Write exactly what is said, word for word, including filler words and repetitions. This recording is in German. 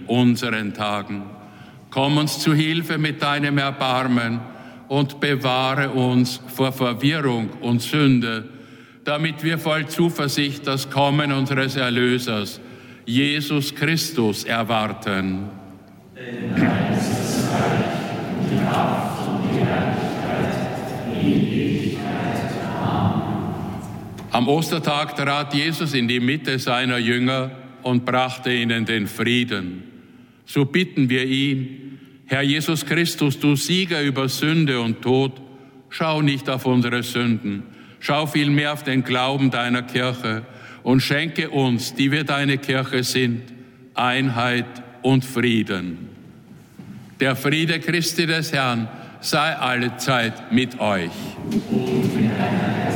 unseren Tagen. Komm uns zu Hilfe mit deinem Erbarmen und bewahre uns vor Verwirrung und Sünde, damit wir voll Zuversicht das Kommen unseres Erlösers, Jesus Christus, erwarten. Denn dein ist das Reich und die Kraft und die Herrlichkeit in Ewigkeit. Amen. Am Ostertag trat Jesus in die Mitte seiner Jünger und brachte ihnen den Frieden. So bitten wir ihn, Herr Jesus Christus, du Sieger über Sünde und Tod, schau nicht auf unsere Sünden, schau vielmehr auf den Glauben deiner Kirche und schenke uns, die wir deine Kirche sind, Einheit und Frieden. Der Friede Christi des Herrn sei allezeit mit euch. Und mit deiner